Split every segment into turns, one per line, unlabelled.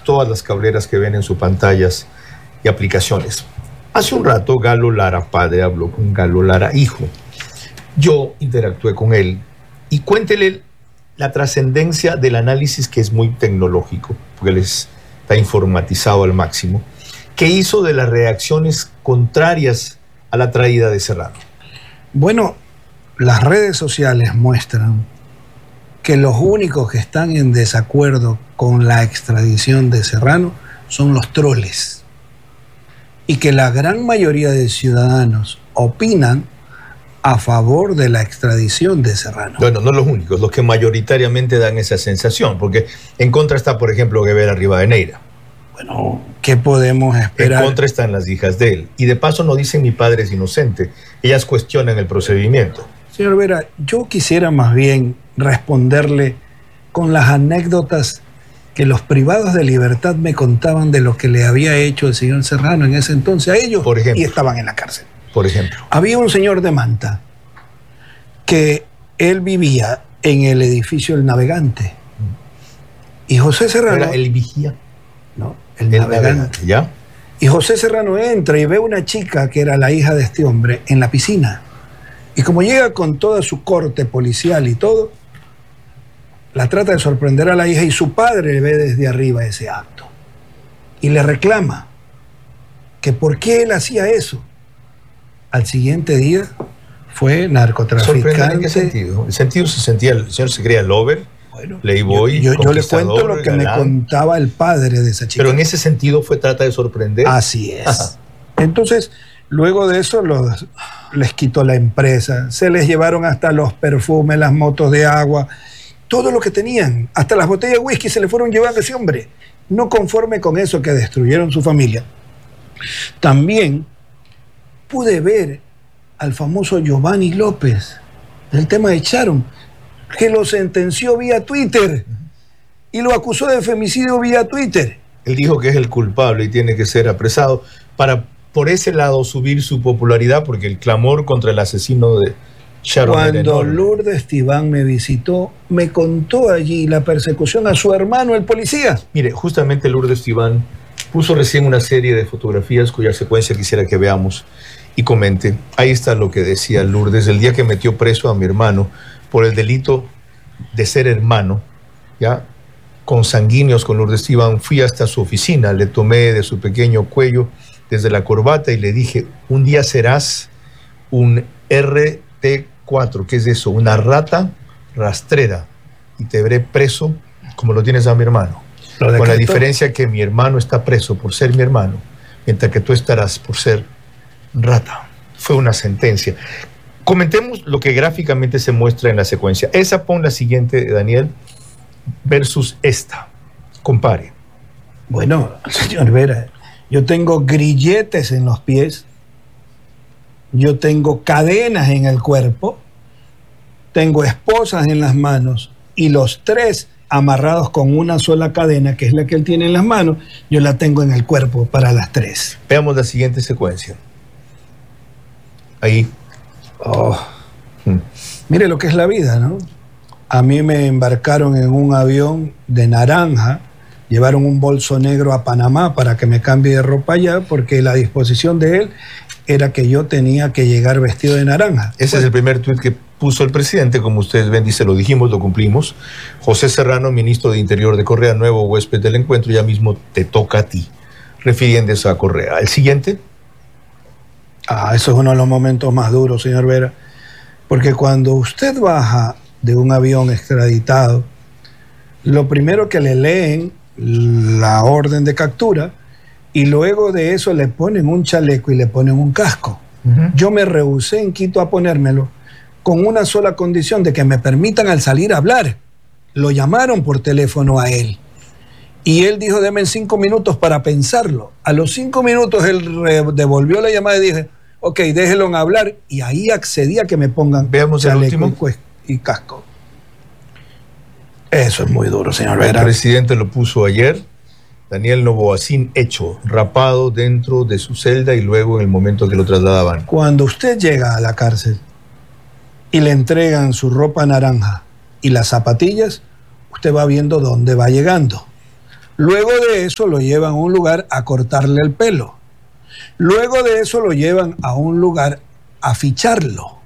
todas las cableras que ven en sus pantallas y aplicaciones. Hace un rato Galo Lara, padre, habló con Galo Lara, hijo. Yo interactué con él y cuéntele la trascendencia del análisis, que es muy tecnológico, porque él está informatizado al máximo, que hizo de las reacciones contrarias a la traída de Serrano.
Bueno, las redes sociales muestran que los únicos que están en desacuerdo con la extradición de Serrano son los troles, y que la gran mayoría de ciudadanos opinan a favor de la extradición de Serrano.
Bueno, no los únicos, los que mayoritariamente dan esa sensación, porque en contra está, por ejemplo, Guevara Rivadeneira.
Bueno, ¿qué podemos esperar?
En contra están las hijas de él. Y de paso no dicen mi padre es inocente. Ellas cuestionan el procedimiento.
Señor Vera, yo quisiera más bien responderle con las anécdotas que los privados de libertad me contaban de lo que le había hecho el señor Serrano en ese entonces a ellos,
por ejemplo,
y estaban en la cárcel.
Por ejemplo.
Había un señor de Manta que él vivía en el edificio El Navegante. Y José Serrano...
¿Era el vigía?
No, el Navegante.
¿Ya?
Y José Serrano entra y ve una chica que era la hija de este hombre en la piscina. Y como llega con toda su corte policial y todo, la trata de sorprender a la hija y su padre ve desde arriba ese acto. Y le reclama que por qué él hacía eso. Al siguiente día fue narcotraficante.
¿En qué sentido? ¿El sentido se sentía, el señor se creía lover?
Bueno,
Playboy,
yo le cuento lo que galán. Me contaba el padre de esa chica.
Pero en ese sentido fue trata de sorprender.
Así es. Ajá. Entonces, luego de eso les quitó la empresa, se les llevaron hasta los perfumes, las motos de agua, todo lo que tenían, hasta las botellas de whisky se le fueron llevando a ese hombre. No conforme con eso, que destruyeron su familia, también pude ver al famoso Giovanni López, el tema de Sharon, que lo sentenció vía Twitter y lo acusó de femicidio vía Twitter.
Él dijo que es el culpable y tiene que ser apresado para, por ese lado, subir su popularidad, porque el clamor contra el asesino de Sharon.
Cuando Lourdes Tibán me visitó, me contó allí la persecución a su hermano, el policía.
Mire, justamente Lourdes Tibán puso recién una serie de fotografías cuya secuencia quisiera que veamos y comente. Ahí está lo que decía Lourdes: el día que metió preso a mi hermano por el delito de ser hermano, ya consanguíneos con Lourdes Tibán, fui hasta su oficina, le tomé de su pequeño cuello desde la corbata y le dije: un día serás un RT4, ¿qué es eso? Una rata rastrera, y te veré preso como lo tienes a mi hermano. Con la diferencia que mi hermano está preso por ser mi hermano, mientras que tú estarás por ser rata. Fue una sentencia. Comentemos lo que gráficamente se muestra en la secuencia. Esa, pon la siguiente, Daniel, versus esta. Compare.
Bueno, señor Vera, yo tengo grilletes en los pies, yo tengo cadenas en el cuerpo, tengo esposas en las manos, y los tres amarrados con una sola cadena, que es la que él tiene en las manos, yo la tengo en el cuerpo para las tres.
Veamos la siguiente secuencia. Ahí.
Oh. Mire lo que es la vida, ¿no? A mí me embarcaron en un avión de naranja, llevaron un bolso negro a Panamá para que me cambie de ropa allá, porque la disposición de él era que yo tenía que llegar vestido de naranja.
Ese es el primer tuit que puso el presidente, como ustedes ven, dice: lo dijimos, lo cumplimos. José Serrano, ministro de Interior de Correa, nuevo huésped del encuentro, ya mismo te toca a ti, refiriéndose a Correa. El siguiente.
Eso es uno de los momentos más duros, señor Vera, porque cuando usted baja de un avión extraditado, lo primero que le leen la orden de captura, y luego de eso le ponen un chaleco y le ponen un casco. Yo me rehusé en Quito a ponérmelo con una sola condición: de que me permitan al salir a hablar. Lo llamaron por teléfono a él y él dijo: denme 5 minutos para pensarlo. A los 5 minutos él devolvió la llamada y dije: ok, déjenlo hablar, y ahí accedí a que me pongan chaleco y casco. Eso es muy duro, señor Vera.
El presidente lo puso ayer. Daniel Noboacín hecho, rapado dentro de su celda, y luego en el momento que lo trasladaban.
Cuando usted llega a la cárcel y le entregan su ropa naranja y las zapatillas, usted va viendo dónde va llegando. Luego de eso lo llevan a un lugar a cortarle el pelo. Luego de eso lo llevan a un lugar a ficharlo.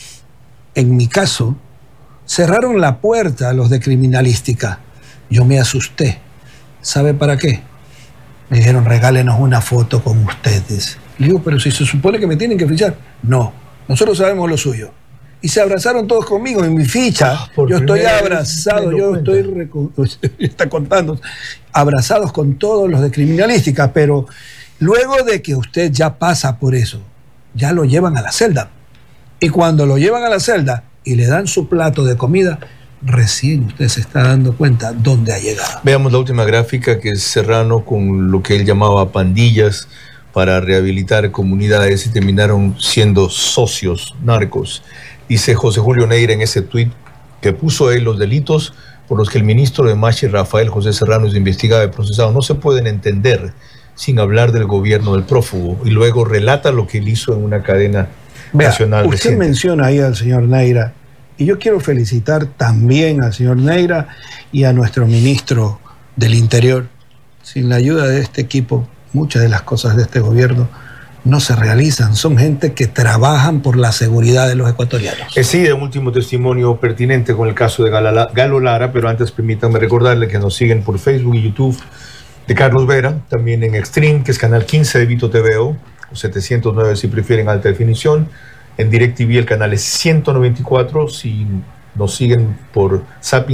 En mi caso, cerraron la puerta a los de criminalística. Yo me asusté. ¿Sabe para qué? Me dijeron, regálenos una foto con ustedes. Le digo, pero si se supone que me tienen que fichar. No, nosotros sabemos lo suyo. Y se abrazaron todos conmigo en mi ficha. Yo estoy abrazado, yo estoy, está contando, abrazados con todos los de criminalística, pero luego de que usted ya pasa por eso, ya lo llevan a la celda. Y cuando lo llevan a la celda y le dan su plato de comida, recién usted se está dando cuenta dónde ha llegado.
Veamos la última gráfica, que es Serrano con lo que él llamaba pandillas para rehabilitar comunidades y terminaron siendo socios narcos. Dice José Julio Neira en ese tuit que puso él: los delitos por los que el ministro de Machi, Rafael José Serrano, es investigado y procesado no se pueden entender sin hablar del gobierno del prófugo. Y luego relata lo que él hizo en una cadena nacional
usted
reciente.
Menciona ahí al señor Neira, y yo quiero felicitar también al señor Neira y a nuestro ministro del Interior. Sin la ayuda de este equipo, muchas de las cosas de este gobierno no se realizan. Son gente que trabajan por la seguridad de los ecuatorianos.
Sí, de un último testimonio pertinente con el caso de Galo Lara, pero antes permítanme recordarle que nos siguen por Facebook y YouTube de Carlos Vera, también en Extreme, que es canal 15 de Vito TVO, o 709 si prefieren alta definición. En DirecTV el canal es 194, si nos siguen por Zapping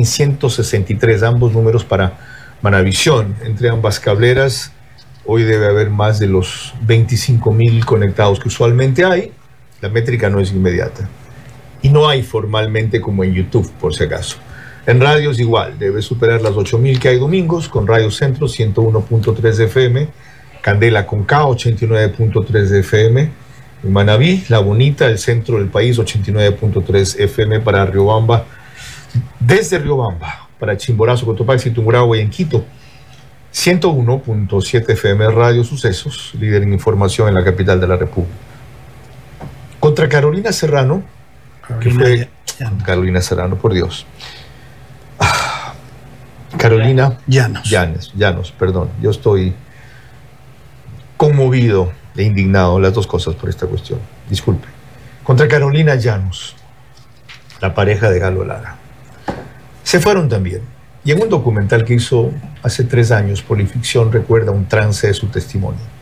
163, ambos números para Manavisión. Entre ambas cableras hoy debe haber más de los 25,000 conectados que usualmente hay. La métrica no es inmediata. Y no hay formalmente como en YouTube, por si acaso. En radios igual, debe superar las 8,000 que hay domingos, con Radio Centro 101.3 de FM, Candela con K 89.3 de FM, en Manabí, La Bonita, el centro del país 89.3 FM para Riobamba, desde Riobamba, para Chimborazo, Cotopaxi, Tungurahua y en Quito, 101.7 FM Radio Sucesos, líder en información en la capital de la República. Contra Carolina Serrano, Carolina Serrano, por Dios. Carolina Llanos, perdón. Yo estoy conmovido e indignado, las dos cosas, por esta cuestión. Disculpe. Contra Carolina Llanos, la pareja de Galo Lara. Se fueron también. Y en un documental que hizo hace 3 años, Polificción recuerda un trance de su testimonio.